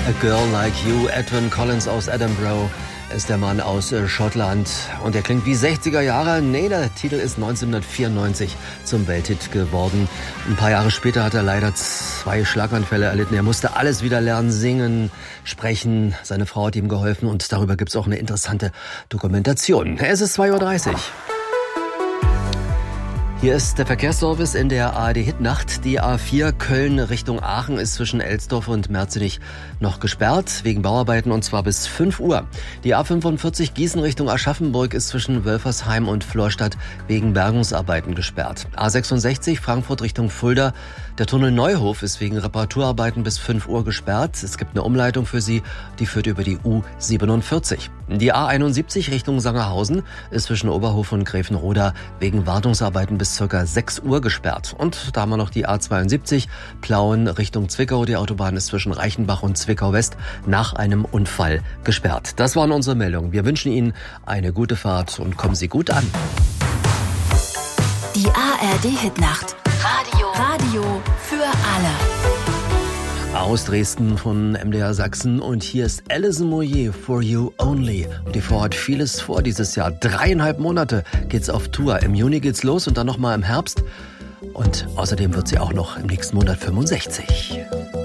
A Girl Like You, Edwyn Collins aus Edinburgh ist der Mann aus Schottland und er klingt wie 60er Jahre. Nee, der Titel ist 1994 zum Welthit geworden. Ein paar Jahre später hat er leider 2 Schlaganfälle erlitten. Er musste alles wieder lernen, singen, sprechen. Seine Frau hat ihm geholfen und darüber gibt's auch eine interessante Dokumentation. Es ist 2:30 Uhr. Hier ist der Verkehrsservice in der ARD-Hitnacht. Die A4 Köln Richtung Aachen ist zwischen Elsdorf und Merzenich noch gesperrt, wegen Bauarbeiten, und zwar bis 5 Uhr. Die A45 Gießen Richtung Aschaffenburg ist zwischen Wölfersheim und Florstadt wegen Bergungsarbeiten gesperrt. A66 Frankfurt Richtung Fulda. Der Tunnel Neuhof ist wegen Reparaturarbeiten bis 5 Uhr gesperrt. Es gibt eine Umleitung für Sie, die führt über die U47. Die A71 Richtung Sangerhausen ist zwischen Oberhof und Gräfenroda wegen Wartungsarbeiten bis ca. 6 Uhr gesperrt. Und da haben wir noch die A72 Plauen Richtung Zwickau. Die Autobahn ist zwischen Reichenbach und Zwickau West nach einem Unfall gesperrt. Das waren unsere Meldungen. Wir wünschen Ihnen eine gute Fahrt und kommen Sie gut an. Die ARD-Hitnacht. Radio für alle. Aus Dresden von MDR Sachsen, und hier ist Alison Moyet, For You Only. Und die Frau hat vieles vor dieses Jahr. 3,5 Monate geht's auf Tour. Im Juni geht's los und dann nochmal im Herbst. Und außerdem wird sie auch noch im nächsten Monat 65.